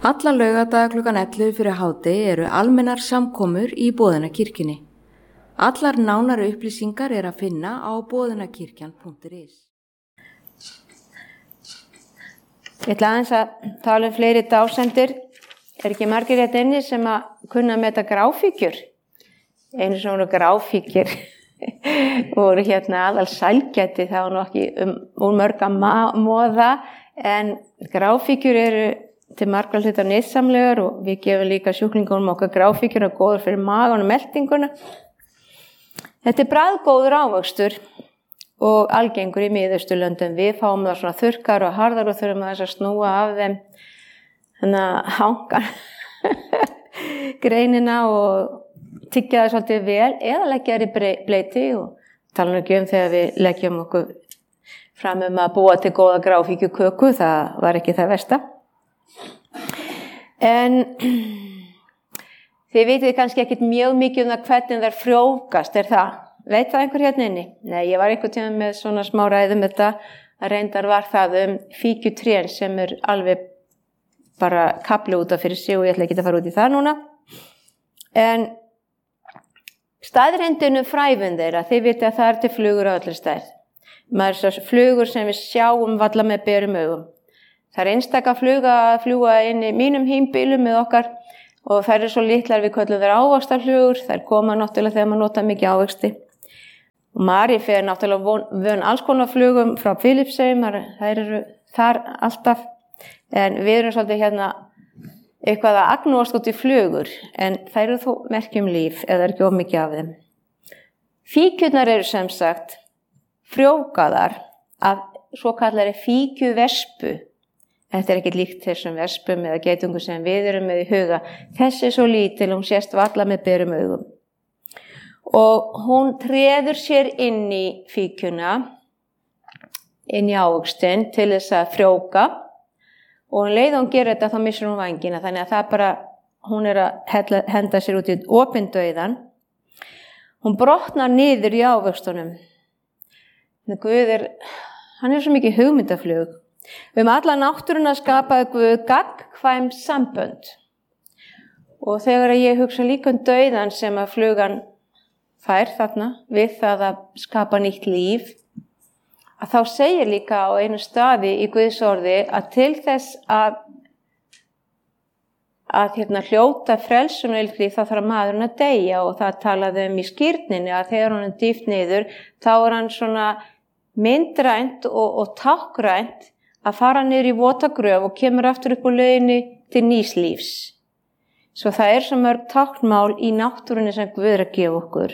Alla laugardaga klukkan 11 fyrir hádegi eru almennar samkomur í Boðunarkirkjunni. Allar nánari upplýsingar er að finna á boðunarkirkjan.is. Ég ætla aðeins að tala fleiri dásendur. Ekki margir hérna inni sem að kunna meta gráfíkjur. Einu sem voru gráfíkjur voru hérna aðal sælgæti, það var nú ekki úr mörg að móða, en gráfíkjur eru til margra hluta nytsamlegar og við gefum líka sjúklingunum okkar gráfíkjur og góður fyrir magan og meltinguna. Þetta bragðgóður ávöxtur og algengur í Miðausturlöndum. Við fáum það svona þurrkar og harðar og þurfum að snúa af þeim þannig að hangan greinina og tyggja það svolítið vel eða leggja þær í bleyti og tala nú ekki þegar við leggjum okkur fram að búa til góða gráfíkjuköku, það var ekki það versta. En þið vitið kannski ekkert mjög mikið það hvernig þær frjóvgast, er það? Veit það einhver hérna inni? Nei, ég var einhvern tíma með svona smá ræðum þetta, að reyndar var það fíkjutrén sem alveg bara kafli út af fyrir sig og ég ætla ekki að fara út í það núna. En staðreyndinu fræfum þeirra, þið vitið að það til flugur á allir stað. Maður er flugur sem við sjáum varla með berum augum. Það einstaka fluga að fljúga inn í mínum hímbílum með okkar og þær svo litlar við köllum þær ávaxtarflugur, þær koma náttúrulega þegar maður nota mikið ávexti. Og Mari fer náttúrulega vön alls konar flugum frá Filippseyjum, þær eru þar alltaf, en við erum svolítið hérna eitthvað að agnúast út í flugur, en þær eru þó merkjum líf eða ekki of mikið af þeim. Fíkjurnar eru sem sagt frjóvgaðar af svo kallari fíkjuvespu. Þetta er ekki líkt þessum vespum eða geitungum sem við erum með í huga. Þessi er svo lítil, hún sést varla með berum augum. Og hún treður sér inn í fíkjuna, inn í ávöxtin til þess að frjóvga. Og leið hún gerir þetta, þá missir hún vængina. Þannig að það bara, hún að henda sér út í opinn dauðan. Hún brotnar niður í ávöxtunum. Guð hann svo mikið hugmyndaflug. Alla náttúruna skapaði Guð gagnkvæm sambönd. Og þegar ég hugsa líka dauðan sem að flugan fær þarna, við það að skapa nýtt líf, að þá segir líka á einu staði í Guðs orði að til þess að hljóta frelsunarlíf þá þarf maðurinn að deyja og það talaði í skírninni að þegar hann dýft niður, þá hann svona myndrænt og tákgrænt að fara niður í votagröf og kemur aftur upp á leiðinni til nýs lífs. Svo það svo mörg táknmál í náttúrunni sem Guð að gefa okkur.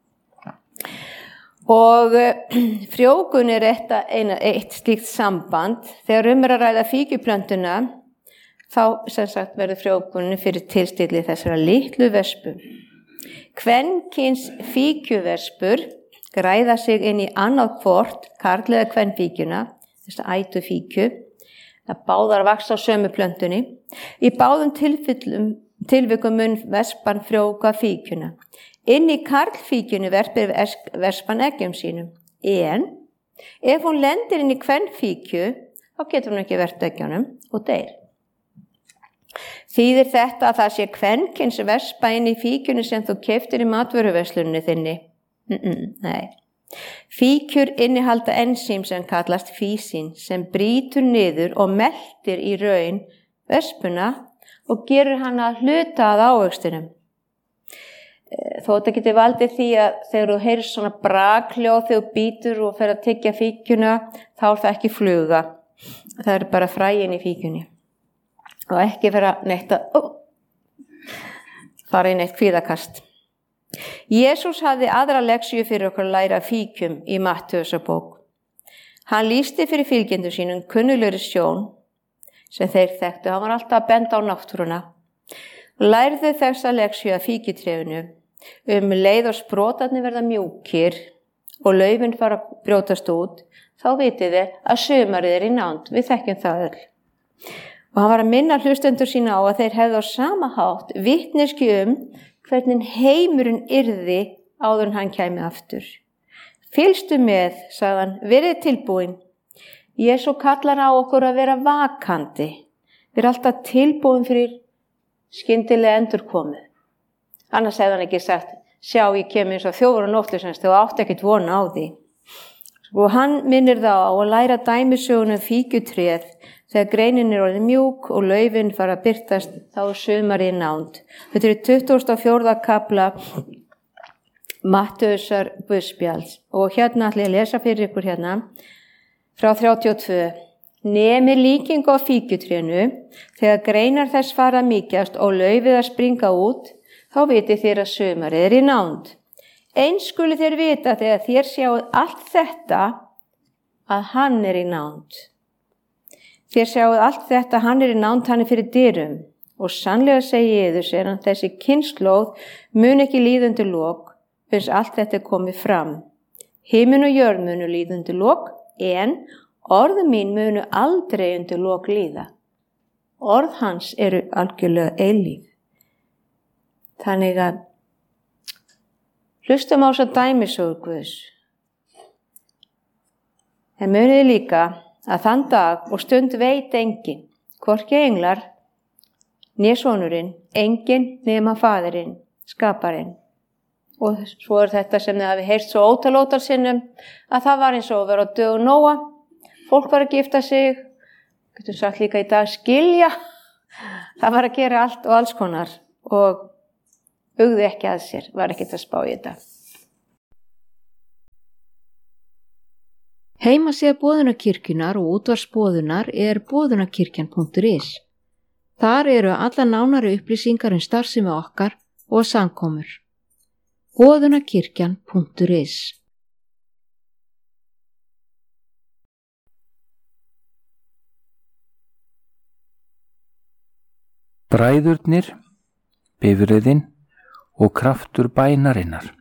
Og frjóvgun eitt slíkt samband. Þegar að ræða fíkjuplöntuna, þá sem sagt verður frjóvgunin fyrir tilstilli þessara litlu vespu. Kvenkyns fíkjuvespur græða sig inn í annað hvort, karl eða kvenfíkjuna, þess að ætu fíkju, að báðar vaxa á sömu plöntunni. Í báðum tilvikum mun vespan frjóvga fíkjuna. Inn í karlfíkjunni verpir vespan eggjum sínum. En ef hún lendir inn í kvenfíkju, þá getur hún ekki verpt eggjunum og deyr. Þýðir þetta að það sé kvenkyns vespa inn í fíkjunni sem þú keyptir í matvöruverslunni þinni? Nei. Fíkjur innihalda ensím sem kallast físín sem brýtur niður og meltir í raun vespuna og gerur hana hluta að ávöxtinum. Þó þetta geti valdið því að þegar þú heyrir svona brakhljóð þegar þú bítur og fer að tyggja fíkjuna, þá það ekki fluga. Það bara fræin í fíkjunni. Og ekki vera neitt að fara í neitt kvíðakast. Jesús hafði aðra leksíu fyrir okkur að læra fíkjum í Mattheusarbók. Hann lýsti fyrir fylgjendur sínum kunnuglegri sjón sem þeir þekktu. Hann var alltaf að benda á náttúruna. Lærðu þessa leksíu af fíkjutrefinu leið og sprotarnir verða mjúkir og laufin fara að brjótast út, þá vitið þið að sumarið í nánd. Við þekkjum það öll. Og hann var að minna hlustendur sína á að þeir hefðu á sama hátt vitneskju hvernig heimurinn yrði áður en hann kæmi aftur. Fylgstu með, sagði hann, verið tilbúin. Jesú kallar á okkur að vera vakandi. Við erum alltaf tilbúin fyrir skyndilega endurkomu. Annars hefði hann ekki sagt, sjá, ég kem eins og þjófur og nóttlausans, þú átt ekkert vona á því. Og hann minnir þá á að læra dæmisögunum fíkjutréð þegar greinin er orðið mjúk og laufin fara að birtast, þá er sumarið nánd. Þetta er 24. kafla Mattheusar Guðspjalls og hérna ætla ég að lesa fyrir ykkur hérna frá 32. Nemi líkingu á fíkjutrénu, þegar greinar þess fara að mýkjast og laufið að springa út, þá vitið þér að sumarið er í nánd. Eins skuli þér vita þegar þér sjáuð allt þetta að hann er í nánd. Þér sjáuð allt þetta, hann er í nánd, hann er fyrir dyrum. Og sannlega segi ég yður, segir hann, þessi kynslóð mun ekki líða undir lok, fyrst allt þetta er komið fram. Himinn og jörð munu líða undir lok, en orð mín munu aldrei undir lok líða. Orð hans eru algjörlega eilíf. Þannig að hlustum á þessa dæmisögur Guðs. En muniði líka að þann dag og stund veit enginn, hvorki englar, né sonurinn, enginn nema faðirinn, skaparinn. Og svo er þetta sem þið hafi heyrt svo ótal sinnum, að það var eins og að vera á dögum Nóa, fólk var að gifta sig, getur sagt líka í dag skilja, það var að gera allt og alls konar og hugðu ekki að sér, var ekkert að spá í þetta. Heimasíða Boðunarkirkjunnar og útvarpsboðunar er boðunarkirkjan.is. Þar eru alla nánari upplýsingar starfsemi okkar og samkomur. Boðunarkirkjan.is. Bræðurnir, bifreiðin og kraftur bænarinnar.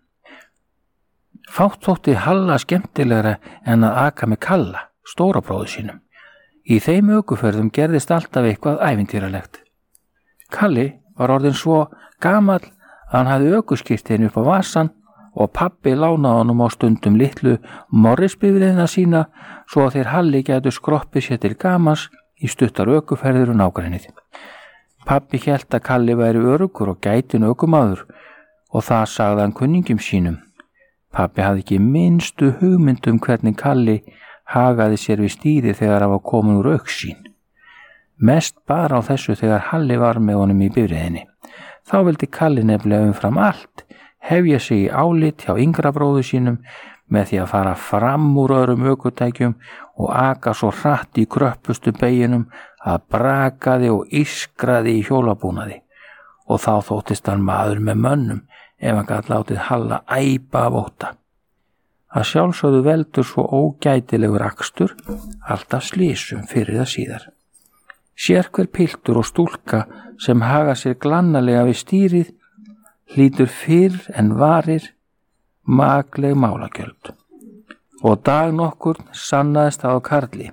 Fátt þótti Halla skemmtilegra en að aka með Kalla, stóra bróður sínum. Í þeim ökuferðum gerðist alltaf eitthvað ævintýralegt. Kalli var orðinn svo gamall að hann hafði ökuskírteini upp á vasann og pabbi lánaði honum á stundum litlu Morrisbifreiðina sína svo að þeir Halli gætu skroppið sér til gamans í stuttar ökuferðir og nágrennið. Pabbi hélt að Kalli væri öruggur og gætin ökumaður og það sagði hann kunningjum sínum. Pabbi hafði ekki minnstu hugmynd hvernig Kalli hagaði sér við stýri þegar hann var komin úr augsýn. Mest bara á þessu þegar Halli var með honum í bifreiðinni. Þá vildi Kalli nefnilega umfram allt hefja sig í álit hjá yngra bróður sínum með því að fara fram úr öðrum ökutækjum og aka svo hratt í kröppustu beyjunum að brakaði og ískraði í hjólabúnaði. Og þá þóttist hann maður með mönnum ef hann gat látið Halla æpa af ótta. Að sjálfsögðu veldur svo ógætilegur akstur alltaf slysum fyrir það síðar. Sérhver piltur og stúlka sem haga sér glannalega við stýrið hlýtur fyrr en varir makleg málagjöld. Og dag nokkur sannaðist það á Karli.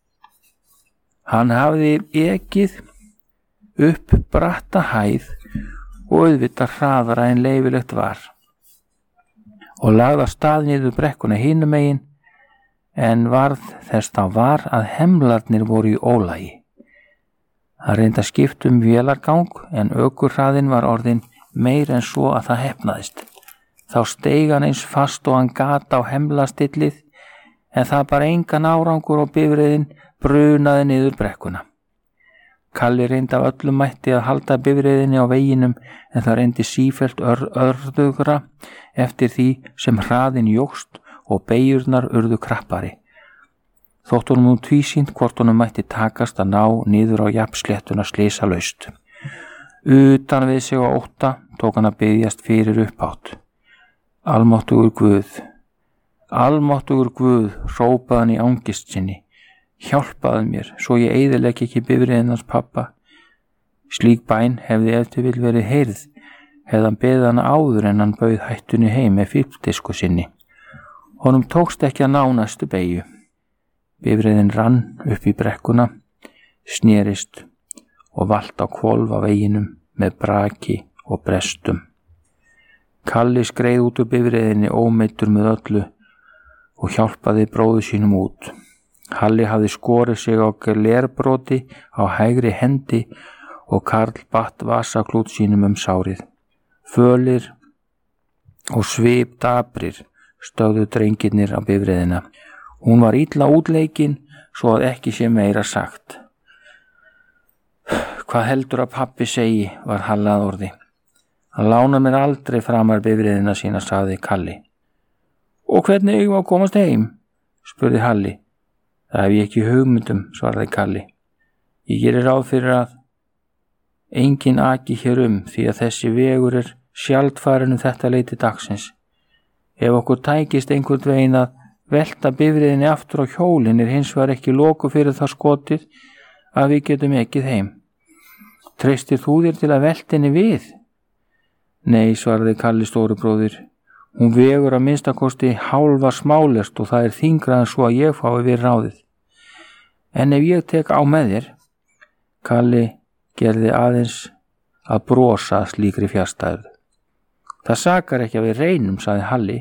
Hann hafði ekið upp bratta hæð og auðvitað hraðara en leyfilegt var og lagði af stað niður brekkuna hinum megin en varð þess þá var að hemlarnir voru í ólagi. Það reyndi að skipta vélargang en ökurhraðinn var orðinn meir en svo að það heppnaðist. Þá steig hann eins fast og hann gat á hemlastillið en það bara engan árangur og bifreiðin brunaði niður brekkuna. Kalli reyndi af öllum mætti að halda bifreiðinni á veginum en það reyndi sífellt örðugra eftir því sem hraðin jókst og beyjurnar urðu krappari. Þótt honum nú tvísýnt hvort honum mætti takast að ná niður á jafnsléttuna slysalaust. Utan við sig á ótta tók hann að biðjast fyrir upphátt. Almáttugur Guð, hrópaði hann í angist sinni. Hjálpaðu mér, svo ég eyðileggi ekki bifreiðina hans pabba. Slík bæn hefði ef til vill verið heyrð, hefði hann beðið hana áður en hann bauð hættunni heim með fífldisku sinni. Honum tókst ekki að ná næstu beygju. Bifreiðin rann upp í brekkuna, snerist og valt á hvolf á veginum með braki og brestum. Kalli skreið út úr bifreiðinni ómeiddur með öllu og hjálpaði bróður sínum út. Halli hafði skorið sig á glerbroti á hægri hendi og Karl batt vasaklút sínum sárið. Fölir og svipdaprir stöðuðu drengirnir á bifreiðina. Hún var illa útleikin svo að ekki sé meira sagt. Hvað heldur að pabbi segi, var Halli að orði. Hann lánar mér aldrei framar bifreiðina sína, sagði Kalli. Og hvernig eigum við að komast heim? Spurði Halli. Það hef ég ekki hugmyndum, svaraði Kalli. Ég gerir ráð fyrir að engin aki hér því að þessi vegur sjaldfarin þetta leyti dagsins. Ef okkur tækist einhvern veginn að velta bifreiðinni aftur á hjólinn hins vegar ekki loku fyrir það skotið að við getum ekið heim. Treystir þú þér til að velta henni við? Nei, svaraði Kalli stóri bróðir. Hún vegur að minnstakosti hálfa smálest og það þyngra en svo að ég fái við ráðið. En ef ég tek á með þér? Kalli gerði aðeins að brosa að slíkri fjarstæðu. Það sakar ekki að við reynum, sagði Halli.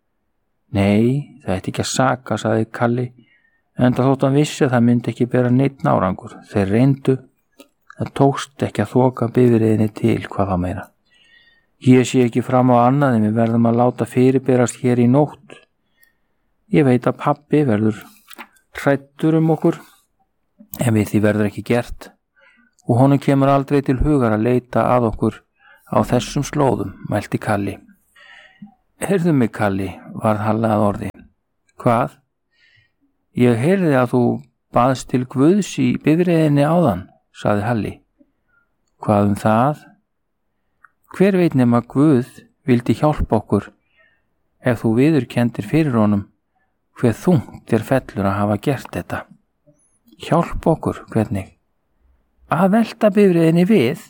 Nei, það ætti ekki að saka, sagði Kalli, enda þótt hann vissi að það myndi ekki bera neitt árangur. Þeir reyndu, það tókst ekki að þoka bifreiðinni til, hvað þá meira. Ég sé ekki fram á annað en við verðum að láta fyrirberast hér í nótt. Ég veit að pabbi verður hræddur okkur, en við því verður ekki gert, og honum kemur aldrei til hugar að leita að okkur á þessum slóðum, mælti Kalli. Heyrðu mig, Kalli, varð Halli að orði. Hvað? Ég heyrði að þú baðst til Guðs í bifreiðinni áðan, sagði Halli. Hvað það? Hver veit nema Guð vildi hjálpa okkur ef þú viðurkenndir fyrir honum hver þungt fellur að hafa gert þetta. Hjálpa okkur, hvernig? Að velta bifreiðinni við?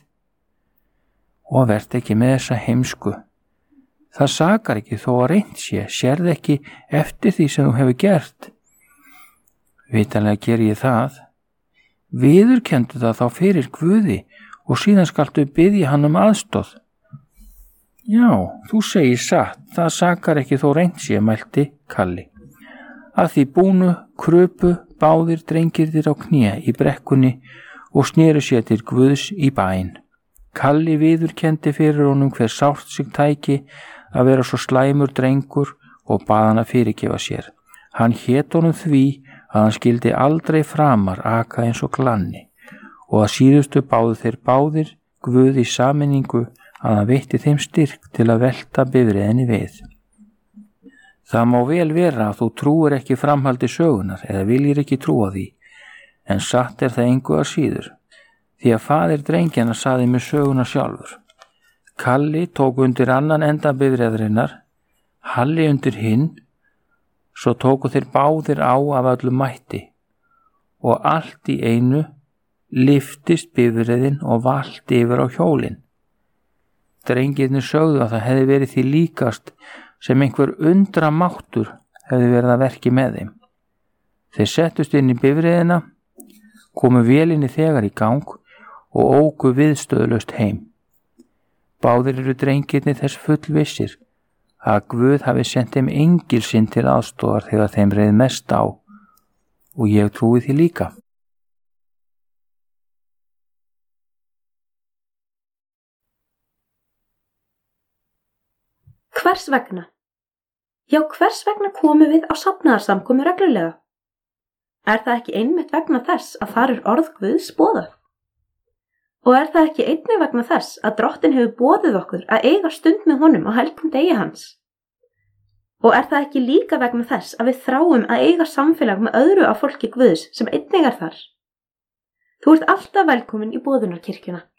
Og verð ekki með þessa heimsku. Það sakar ekki þó að reynt sé, sérð ekki eftir því sem þú hefur gert. Vitanlega ger ég það. Viðurkenndu það þá fyrir Guði og síðan skaltu biðja hann aðstoð. Já, þú segir satt, það sakar ekki þó reynt sé, mælti Kalli. Að því búnu krupu báðir drengirnir á kné í brekkunni og sneru sér til Guðs í bæn. Kalli viðurkenndi fyrir honum hver sárt sig tæki að vera svo slæmur drengur og bað hann að fyrirgefa sér. Hann hét honum því að hann skildi aldrei framar aka eins og glanni og að síðustu báðu þeir báðir Guð í sameiningu að hann veitti þeim styrk til að velta bifreiðinni við. Það má vel vera að þú trúir ekki framhaldi sögunar eða viljir ekki trúa því, en satt það engu að síður, því að faðir drengjana saði mér söguna sjálfur. Kalli tók undir annan enda bifreiðarinnar, Halli undir hinn, svo tóku þeir báðir á af öllum mætti og allt í einu lyftist bifreiðin og valti yfir á hjólin. Drengirnir sögðu að það hefði verið því líkast sem einhver undra máttur hefði verið að verki með þeim. Þeir settust inn í bifreiðina, komu vélinni þegar í gang og óku viðstöðulaust heim. Báðir eru drengirnir þess fullvissir að Guð hafi sent þeim engil sinn til aðstoðar þegar þeim reið mest á, og ég trúi því líka. Hvers vegna? Já, hvers vegna komum við á safnaðarsamkomu reglulega? Er það ekki einmitt vegna þess að þar orð Guðs boðað? Og er það ekki einnig vegna þess að Drottinn hefur boðið okkur að eiga stund með honum á helgum degi hans? Og er það ekki líka vegna þess að við þráum að eiga samfélag með öðru af fólki Guðs sem einnig þar? Þú ert alltaf velkomin í boðunarkirkjuna.